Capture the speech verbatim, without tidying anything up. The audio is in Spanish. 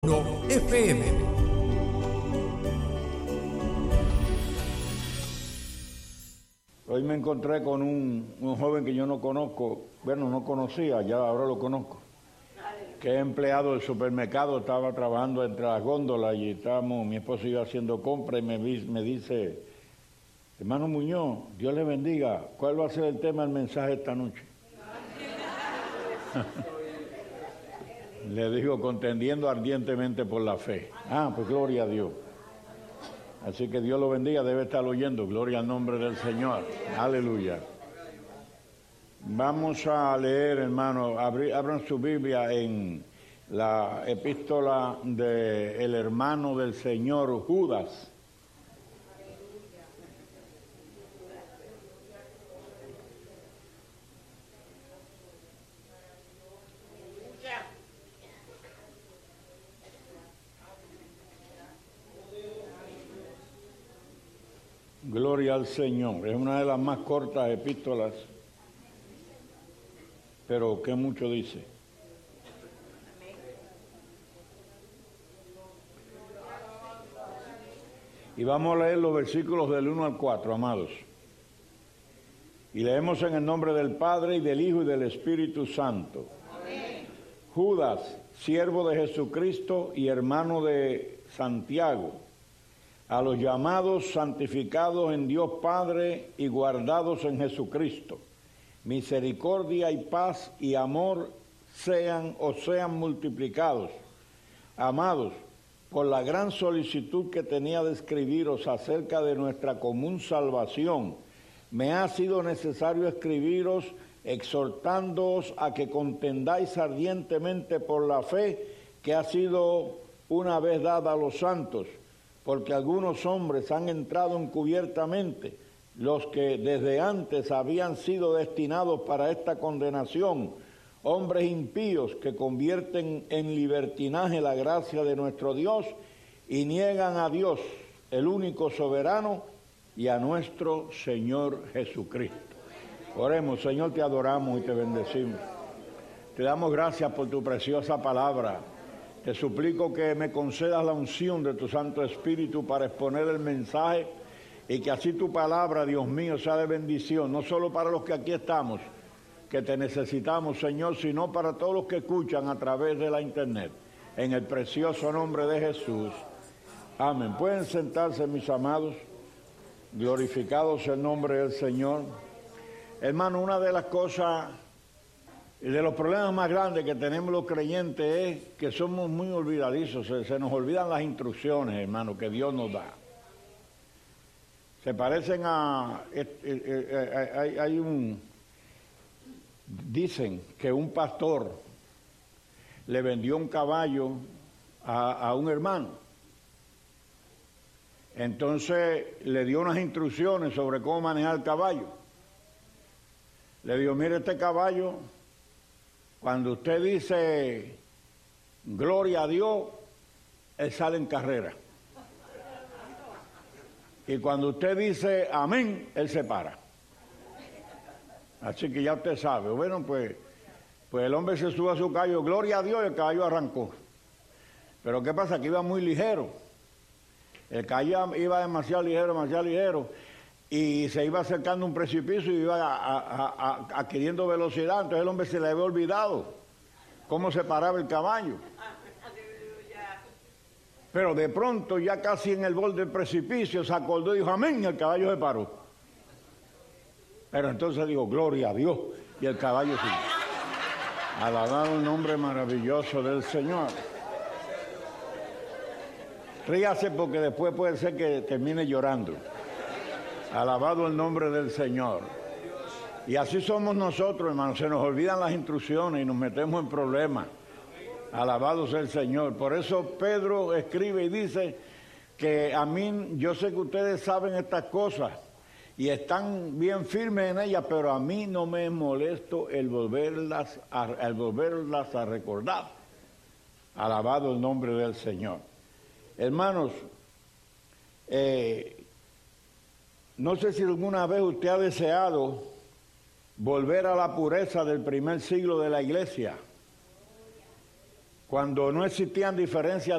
F M. Hoy me encontré con un, un joven que yo no conozco, bueno, no conocía, ya ahora lo conozco, que es empleado del supermercado, estaba trabajando entre las góndolas y estábamos, mi esposo iba haciendo compras y me, me dice, hermano Muñoz, Dios le bendiga, ¿cuál va a ser el tema del mensaje esta noche? Le digo, contendiendo ardientemente por la fe. Ah, pues gloria a Dios. Así que Dios lo bendiga, debe estar oyendo. Gloria al nombre del Señor. Aleluya. Vamos a leer, hermano, abran su Biblia en la epístola del hermano del Señor, Judas. Gloria al Señor. Es una de las más cortas epístolas, pero que mucho dice. Y vamos a leer los versículos del uno al cuatro, amados. Y leemos en el nombre del Padre, y del Hijo, y del Espíritu Santo. Amén. Judas, siervo de Jesucristo y hermano de Santiago, a los llamados, santificados en Dios Padre y guardados en Jesucristo, misericordia y paz y amor sean o sean multiplicados. Amados, por la gran solicitud que tenía de escribiros acerca de nuestra común salvación, me ha sido necesario escribiros exhortándoos a que contendáis ardientemente por la fe que ha sido una vez dada a los santos, porque algunos hombres han entrado encubiertamente, los que desde antes habían sido destinados para esta condenación, hombres impíos que convierten en libertinaje la gracia de nuestro Dios y niegan a Dios, el único soberano, y a nuestro Señor Jesucristo. Oremos. Señor, te adoramos y te bendecimos. Te damos gracias por tu preciosa palabra. Te suplico que me concedas la unción de tu Santo Espíritu para exponer el mensaje y que así tu palabra, Dios mío, sea de bendición, no solo para los que aquí estamos, que te necesitamos, Señor, sino para todos los que escuchan a través de la internet. En el precioso nombre de Jesús. Amén. Pueden sentarse, mis amados. Glorificado sea el nombre del Señor. Hermano, una de las cosas... Y de los problemas más grandes que tenemos los creyentes es que somos muy olvidadizos, se, se nos olvidan las instrucciones, hermano, que Dios nos da. Se parecen a... Eh, eh, eh, hay, hay un... Dicen que un pastor le vendió un caballo a, a un hermano. Entonces le dio unas instrucciones sobre cómo manejar el caballo. Le dijo, mire, este caballo... Cuando usted dice gloria a Dios, él sale en carrera. Y cuando usted dice amén, él se para. Así que ya usted sabe. Bueno, pues, pues el hombre se sube a su caballo, gloria a Dios, y el caballo arrancó. Pero ¿qué pasa? Que iba muy ligero. El caballo iba demasiado ligero, demasiado ligero. Y se iba acercando a un precipicio y iba a, a, a, adquiriendo velocidad. Entonces el hombre se le había olvidado cómo se paraba el caballo. Pero de pronto, ya casi en el borde del precipicio, se acordó y dijo amén, y el caballo se paró. Pero entonces dijo, gloria a Dios, y el caballo siguió. Alabado el nombre maravilloso del Señor. Ríase porque después puede ser que termine llorando. Alabado el nombre del Señor. Y así somos nosotros, hermanos. Se nos olvidan las instrucciones y nos metemos en problemas. Alabado sea el Señor. Por eso Pedro escribe y dice que a mí, yo sé que ustedes saben estas cosas y están bien firmes en ellas, pero a mí no me molesto el volverlas a, el volverlas a recordar. Alabado el nombre del Señor. Hermanos, eh, no sé si alguna vez usted ha deseado volver a la pureza del primer siglo de la iglesia, cuando no existían diferencias